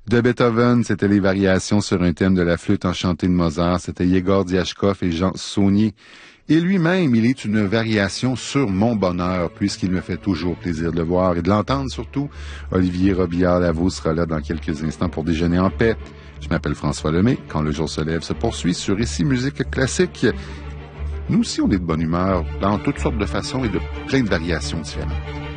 De Beethoven, c'était les variations sur un thème de la flûte enchantée de Mozart. C'était Yegor Diachkov et Jean Saunier. Et lui-même, il est une variation sur mon bonheur, puisqu'il me fait toujours plaisir de le voir et de l'entendre surtout. Olivier Robillard-Lavaux sera là dans quelques instants pour déjeuner en paix. Je m'appelle François Lemay. Quand le jour se lève se poursuit sur Ici Musique Classique. Nous aussi, on est de bonne humeur dans toutes sortes de façons et de plein de variations différentes.